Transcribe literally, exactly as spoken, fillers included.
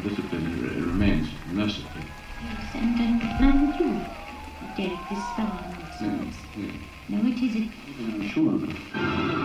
discipline r- remains merciful. Yes, and, and, and you, Derek, this fellow on the Yes, yes. No, it isn't. I'm sure of it.